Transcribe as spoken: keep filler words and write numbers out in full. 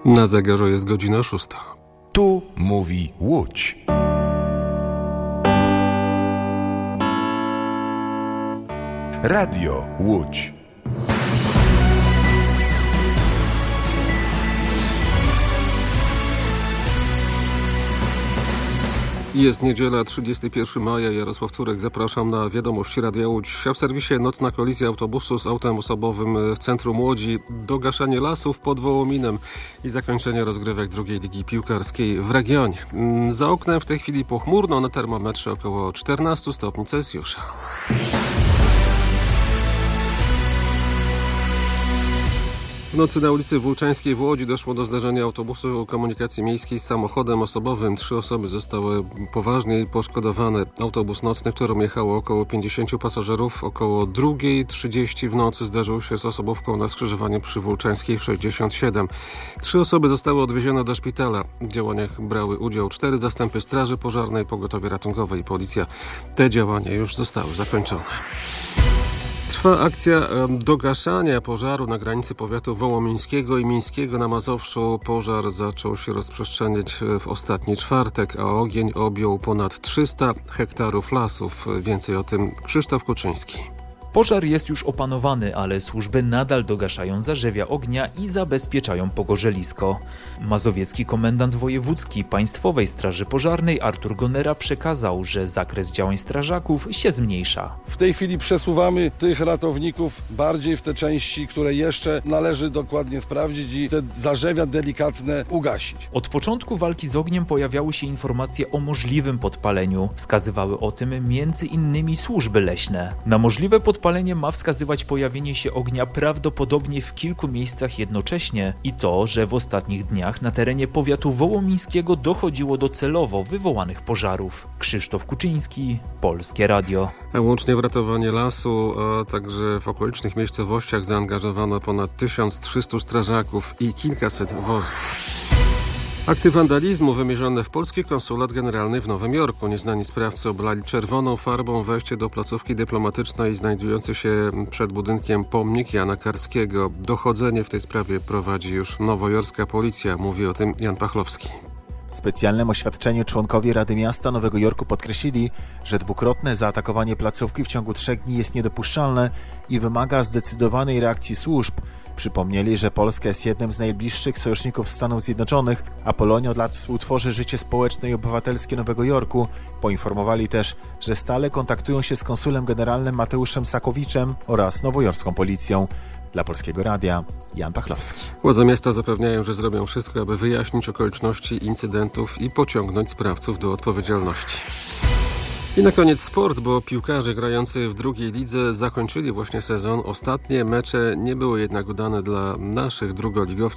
Na zegarze jest godzina szósta. Tu mówi Łódź. Radio Łódź. Jest niedziela, trzydziestego pierwszego maja. Jarosław Turek, zapraszam na wiadomości Radia Łódź. A w serwisie nocna kolizja autobusu z autem osobowym w centrum Łodzi, dogaszanie lasów pod Wołominem i zakończenie rozgrywek drugiej ligi piłkarskiej w regionie. Za oknem w tej chwili pochmurno, na termometrze około czternaście stopni Celsjusza. W nocy na ulicy Włóczańskiej w Łodzi doszło do zdarzenia autobusu komunikacji miejskiej z samochodem osobowym. Trzy osoby zostały poważnie poszkodowane. Autobus nocny, w którym jechało około pięćdziesięciu pasażerów, około drugiej trzydzieści w nocy zdarzył się z osobówką na skrzyżowaniu przy Włóczańskiej sześćdziesiąt siedem. Trzy osoby zostały odwiezione do szpitala. W działaniach brały udział cztery zastępy straży pożarnej, pogotowie ratunkowe i policja. Te działania już zostały zakończone. Trwa akcja dogaszania pożaru na granicy powiatu wołomińskiego i mińskiego na Mazowszu. Pożar zaczął się rozprzestrzeniać w ostatni czwartek, a ogień objął ponad trzysta hektarów lasów. Więcej o tym Krzysztof Kuczyński. Pożar jest już opanowany, ale służby nadal dogaszają zarzewia ognia i zabezpieczają pogorzelisko. Mazowiecki komendant wojewódzki Państwowej Straży Pożarnej Artur Gonera przekazał, że zakres działań strażaków się zmniejsza. W tej chwili przesuwamy tych ratowników bardziej w te części, które jeszcze należy dokładnie sprawdzić i te zarzewia delikatne ugasić. Od początku walki z ogniem pojawiały się informacje o możliwym podpaleniu. Wskazywały o tym między innymi służby leśne. Na możliwe podpalenie Podpalenie ma wskazywać pojawienie się ognia prawdopodobnie w kilku miejscach jednocześnie i to, że w ostatnich dniach na terenie powiatu wołomińskiego dochodziło do celowo wywołanych pożarów. Krzysztof Kuczyński, Polskie Radio. A łącznie w ratowanie lasu, a także w okolicznych miejscowościach zaangażowano ponad tysiąc trzystu strażaków i kilkaset wozów. Akty wandalizmu wymierzone w polski konsulat generalny w Nowym Jorku. Nieznani sprawcy oblali czerwoną farbą wejście do placówki dyplomatycznej znajdujący się przed budynkiem pomnik Jana Karskiego. Dochodzenie w tej sprawie prowadzi już nowojorska policja. Mówi o tym Jan Pachlowski. W specjalnym oświadczeniu członkowie Rady Miasta Nowego Jorku podkreślili, że dwukrotne zaatakowanie placówki w ciągu trzech dni jest niedopuszczalne i wymaga zdecydowanej reakcji służb. Przypomnieli, że Polska jest jednym z najbliższych sojuszników Stanów Zjednoczonych, a Polonia od lat współtworzy życie społeczne i obywatelskie Nowego Jorku. Poinformowali też, że stale kontaktują się z konsulem generalnym Mateuszem Sakowiczem oraz nowojorską policją. Dla Polskiego Radia Jan Pachlowski. Władze miasta zapewniają, że zrobią wszystko, aby wyjaśnić okoliczności incydentów i pociągnąć sprawców do odpowiedzialności. I na koniec sport, bo piłkarze grający w drugiej lidze zakończyli właśnie sezon. Ostatnie mecze nie były jednak udane dla naszych drugoligowców.